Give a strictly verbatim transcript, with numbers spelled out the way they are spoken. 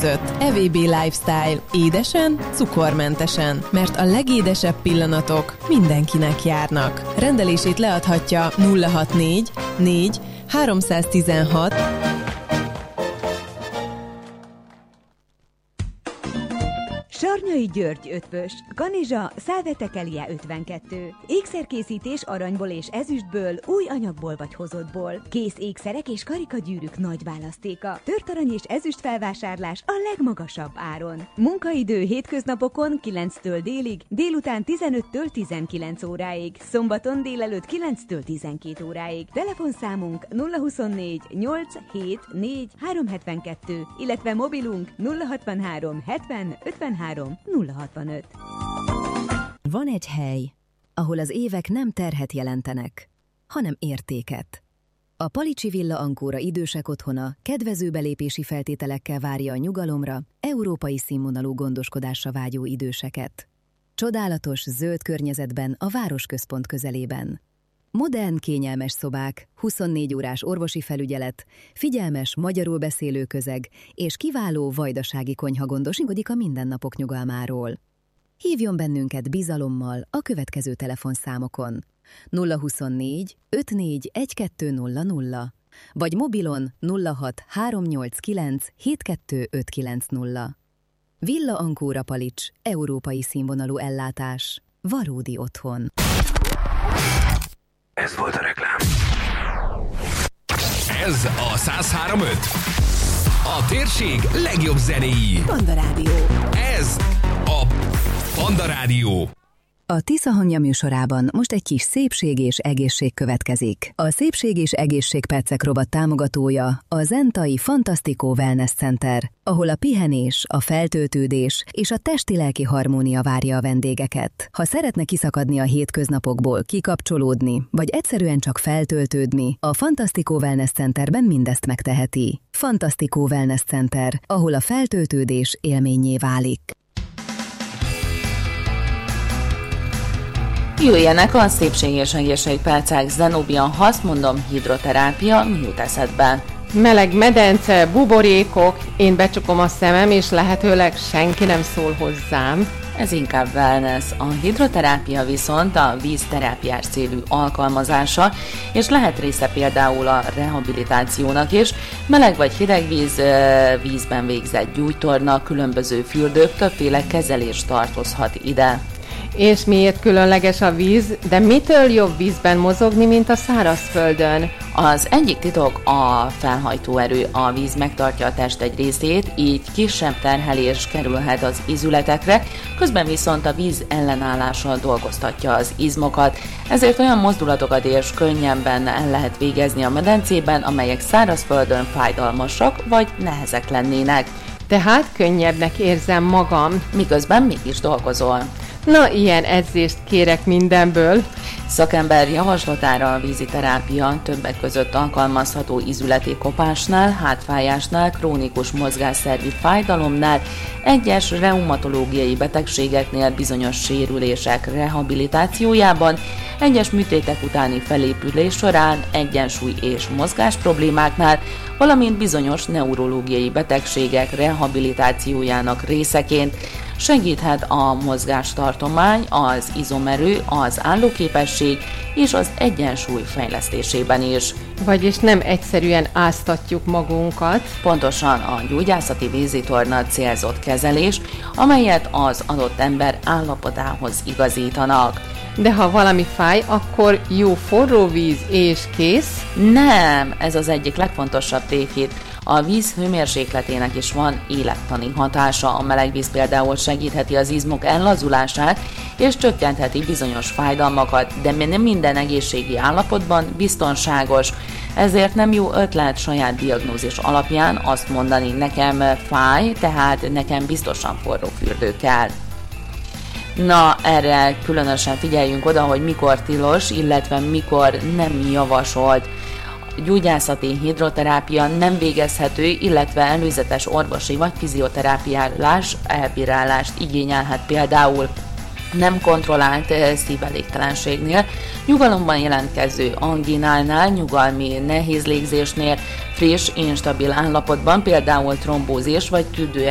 között. e vé bé Lifestyle. Édesen, cukormentesen. Mert a legédesebb pillanatok mindenkinek járnak. Rendelését leadhatja nulla hatvannégy négy háromszáztizenhat Sarnyai György ötvös, Kanizsa, Szálvetekelia ötvenkettő. Ékszerkészítés aranyból és ezüstből, új anyagból vagy hozottból. Kész ékszerek és karikagyűrűk nagy választéka. Tört arany és ezüst felvásárlás a legmagasabb áron. Munkaidő hétköznapokon kilenctől délig, délután tizenöttől tizenkilenc óráig, szombaton délelőtt kilenctől tizenkét óráig. Telefonszámunk nulla huszonnégy nyolc hét négy három hetvenkettő, illetve mobilunk nulla hatvanhárom hetven ötvenhárom nulla hatvanöt. Van egy hely, ahol az évek nem terhet jelentenek, hanem értéket. A Palicsi Villa Ancora idősek otthona kedvező belépési feltételekkel várja a nyugalomra, európai színvonalú gondoskodásra vágyó időseket. Csodálatos, zöld környezetben a városközpont közelében. Modern, kényelmes szobák, huszonnégy órás orvosi felügyelet, figyelmes, magyarul beszélő közeg és kiváló vajdasági konyha gondoskodik a mindennapok nyugalmáról. Hívjon bennünket bizalommal a következő telefonszámokon nulla huszonnégy ötvennégy tizenkettő nulla nulla vagy mobilon nulla hat háromnyolckilenc hetkettő ötkilenc nulla. Villa Ancora Palics, európai színvonalú ellátás, valódi otthon. Ez volt a reklám. Ez a száz három pont öt. A térség legjobb zenéi. Panda Rádió. Ez a Panda Rádió. A Tisza Hangja műsorában most egy kis szépség és egészség következik. A Szépség és Egészségpercek rovat támogatója a Zentai Fantastico Wellness Center, ahol a pihenés, a feltöltődés és a testi-lelki harmónia várja a vendégeket. Ha szeretne kiszakadni a hétköznapokból, kikapcsolódni, vagy egyszerűen csak feltöltődni, a Fantastico Wellness Centerben mindezt megteheti. Fantastico Wellness Center, ahol a feltöltődés élménnyé válik. Jöjjenek a szépség és egészségpercek. Zenobia, ha azt mondom, hidroterápia, mi jut eszedbe? Meleg medence, buborékok, én becsukom a szemem, és lehetőleg senki nem szól hozzám. Ez inkább wellness. A hidroterápia viszont a vízterápiás célú alkalmazása, és lehet része például a rehabilitációnak is. Meleg vagy hideg víz, vízben végzett gyújtorna, különböző fürdők, többféle kezelés tartozhat ide. És miért különleges a víz, de mitől jobb vízben mozogni, mint a szárazföldön? Az egyik titok a felhajtóerő. A víz megtartja a test egy részét, így kisebb terhelés kerülhet az ízületekre, közben viszont a víz ellenállással dolgoztatja az izmokat, ezért olyan mozdulatokat és könnyebben el lehet végezni a medencében, amelyek szárazföldön fájdalmasak vagy nehezek lennének. Tehát könnyebbnek érzem magam. Miközben mégis dolgozol. Na, ilyen edzést kérek mindenből. Szakember javaslatára a vízi terápia többek között alkalmazható ízületi kopásnál, hátfájásnál, krónikus mozgásszervi fájdalomnál, egyes reumatológiai betegségeknél, bizonyos sérülések rehabilitációjában, egyes műtétek utáni felépülés során, egyensúly és mozgás problémáknál, valamint bizonyos neurológiai betegségek rehabilitációjának részeként. Segíthet a mozgástartomány, az izomerő, az állóképesség és az egyensúly fejlesztésében is. Vagyis nem egyszerűen áztatjuk magunkat. Pontosan, a gyógyászati vízitorna célzott kezelés, amelyet az adott ember állapotához igazítanak. De ha valami fáj, akkor jó forró víz és kész? Nem, ez az egyik legfontosabb tévhit. A víz hőmérsékletének is van élettani hatása. A meleg víz például segítheti az izmok ellazulását és csökkentheti bizonyos fájdalmakat, de nem minden egészségi állapotban biztonságos. Ezért nem jó ötlet saját diagnózis alapján azt mondani, nekem fáj, tehát nekem biztosan forró fürdő kell. Na, erre különösen figyeljünk oda, hogy mikor tilos, illetve mikor nem javasolt. Gyógyászati hidroterápia nem végezhető, illetve előzetes orvosi vagy fizioterápiálás, elbírálást igényelhet például nem kontrollált szívelégtelenségnél, nyugalomban jelentkező anginálnál, nyugalmi nehéz légzésnél, friss, instabil állapotban, például trombózis vagy tüdő